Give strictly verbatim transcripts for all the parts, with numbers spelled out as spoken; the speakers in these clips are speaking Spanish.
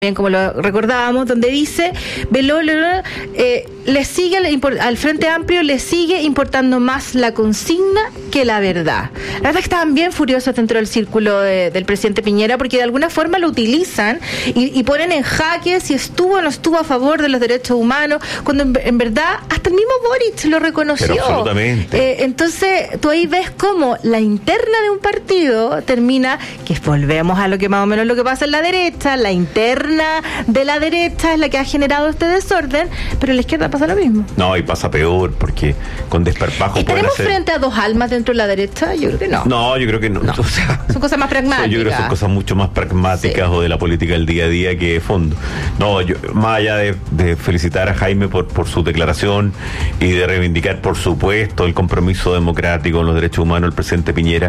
bien como lo recordábamos, donde dice Belolo, eh, le sigue al Frente Amplio le sigue importando más la consigna que la verdad. La verdad es que estaban bien furiosos dentro del círculo de, del presidente Piñera, porque de alguna forma lo utilizan y, y ponen en jaque si estuvo o no estuvo a favor de los derechos humanos, cuando en, en verdad hasta el mismo Boric lo reconoció. Pero absolutamente. Eh, entonces tú ahí ves cómo la interna de un partido termina, que volvemos a lo que más o menos lo que pasa en la derecha, la interna de la derecha es la que ha generado este desorden, pero en la izquierda pasa lo mismo. No, y pasa peor, porque con desparpajo ¿Y pueden tenemos hacer... frente a dos almas dentro de la derecha? Yo creo que no. No, yo creo que no. no. O sea, son cosas más pragmáticas. Yo creo que son cosas mucho más pragmáticas, sí, o de la política del día a día que de fondo. No, yo, más allá de, de felicitar a Jaime por, por su declaración y de reivindicar, por supuesto, el compromiso democrático con los derechos humanos del presidente Piñera,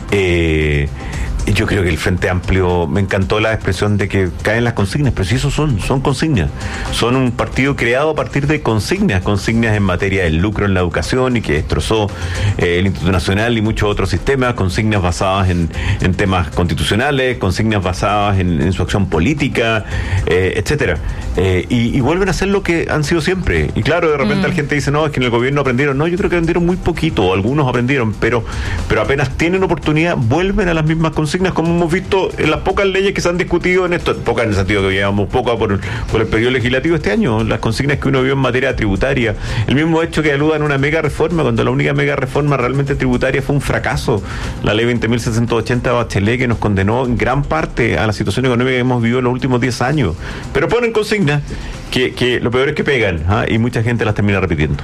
eh... yo creo que el Frente Amplio, me encantó la expresión de que caen las consignas, pero si eso son, son consignas. Son un partido creado a partir de consignas, consignas en materia del lucro en la educación y que destrozó eh, el Instituto Nacional y muchos otros sistemas, consignas basadas en, en temas constitucionales, consignas basadas en, en su acción política, eh, etcétera. Eh, y, y vuelven a hacer lo que han sido siempre. Y claro, de repente mm. la gente dice, no, es que en el gobierno aprendieron. No, yo creo que aprendieron muy poquito, o algunos aprendieron, pero, pero apenas tienen oportunidad, vuelven a las mismas consignas, como hemos visto en las pocas leyes que se han discutido en esto, pocas en el sentido que llevamos poco por, por el periodo legislativo este año, las consignas que uno vio en materia tributaria, el mismo hecho que aludan a una mega reforma, cuando la única mega reforma realmente tributaria fue un fracaso, la ley veinte mil seiscientos ochenta de Bachelet, que nos condenó en gran parte a la situación económica que hemos vivido en los últimos diez años, pero ponen consignas que, que lo peor es que pegan, ¿ah? Y mucha gente las termina repitiendo.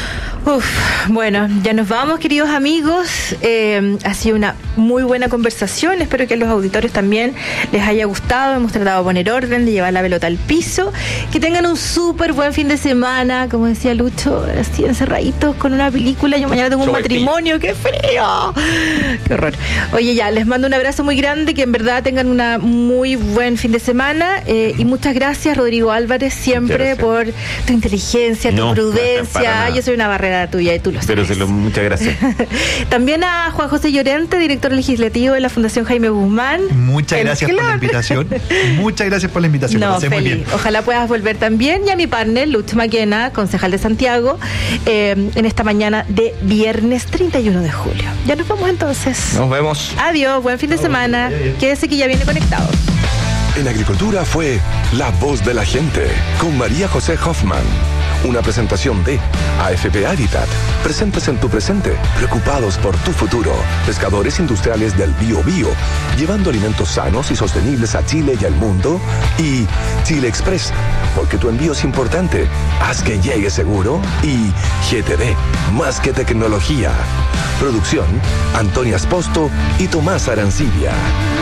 Uf, bueno, ya nos vamos, queridos amigos. Eh, ha sido una muy buena conversación. Espero que a los auditores también les haya gustado. Hemos tratado de poner orden, de llevar la pelota al piso. Que tengan un súper buen fin de semana. Como decía Lucho, así encerraditos con una película. Yo mañana tengo un matrimonio. ¡Qué frío! ¡Qué horror! Oye, ya, les mando un abrazo muy grande. Que en verdad tengan una muy buen fin de semana. Eh, y muchas gracias, Rodrigo Álvarez, siempre por tu inteligencia, tu no, prudencia. Yo soy una barrera tuya y tú lo sabes. Pero se lo, muchas gracias. También a Juan José Llorente, director legislativo de la Fundación Jaime Guzmán. Muchas gracias club. por la invitación. Muchas gracias por la invitación. No, muy bien. Ojalá puedas volver también. Y a mi partner, Lutz Maquena, concejal de Santiago, eh, en esta mañana de viernes treinta y uno de julio. Ya nos vamos entonces. Nos vemos. Adiós, buen fin de semana. Quédese que ya viene conectado. En Agricultura fue La Voz de la Gente con María José Hoffman. Una presentación de A F P Habitat. Presentes en tu presente, preocupados por tu futuro. Pescadores industriales del Bío Bío, llevando alimentos sanos y sostenibles a Chile y al mundo. Y Chile Express, porque tu envío es importante. Haz que llegue seguro. Y G T D, más que tecnología. Producción, Antonia Esposto y Tomás Arancibia.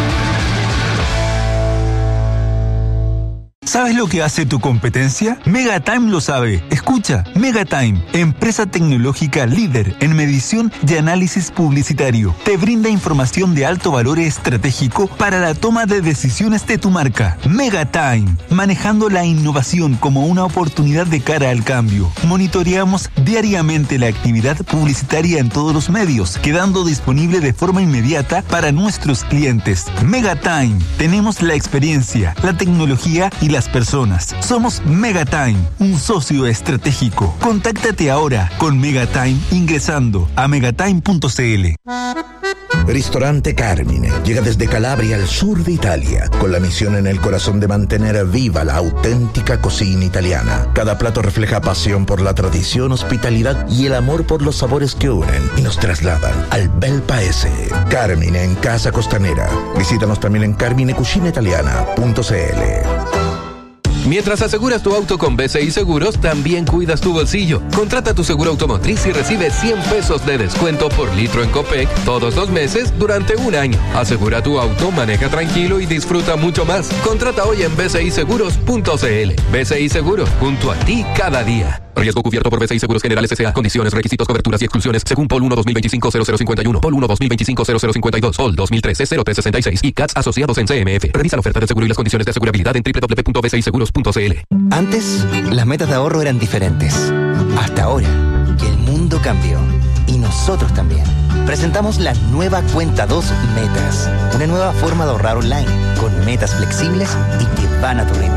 ¿Sabes lo que hace tu competencia? Megatime lo sabe. Escucha, Megatime, empresa tecnológica líder en medición y análisis publicitario. Te brinda información de alto valor estratégico para la toma de decisiones de tu marca. Megatime, manejando la innovación como una oportunidad de cara al cambio. Monitoreamos diariamente la actividad publicitaria en todos los medios, quedando disponible de forma inmediata para nuestros clientes. Megatime, tenemos la experiencia, la tecnología y la personas. Somos Megatime, un socio estratégico. Contáctate ahora con Megatime ingresando a megatime punto c l. Ristorante Carmine llega desde Calabria al sur de Italia con la misión en el corazón de mantener viva la auténtica cocina italiana. Cada plato refleja pasión por la tradición, hospitalidad y el amor por los sabores que unen y nos trasladan al bel paese. Carmine en Casa Costanera. Visítanos también en carmine cucina italiana punto c l. Mientras aseguras tu auto con B C I Seguros, también cuidas tu bolsillo. Contrata tu seguro automotriz y recibe cien pesos de descuento por litro en Copec todos los meses durante un año. Asegura tu auto, maneja tranquilo y disfruta mucho más. Contrata hoy en b c i seguros punto c l. B C I Seguros, junto a ti cada día. Riesgo cubierto por B C I Seguros Generales S A. Condiciones, requisitos, coberturas y exclusiones según P O L uno dos mil veinticinco cero cero cincuenta y uno, P O L uno dos mil veinticinco cero cero cincuenta y dos, P O L dos mil trece cero tres sesenta y seis y C A T S asociados en C M F. Revisa la oferta de seguro y las condiciones de asegurabilidad en doble u doble u doble u punto b c i seguros punto c l. Antes, las metas de ahorro eran diferentes. Hasta ahora, que el mundo mundo cambió. Y nosotros también. Presentamos la nueva Cuenta dos Metas. Una nueva forma de ahorrar online, con metas flexibles y que van a tu ritmo.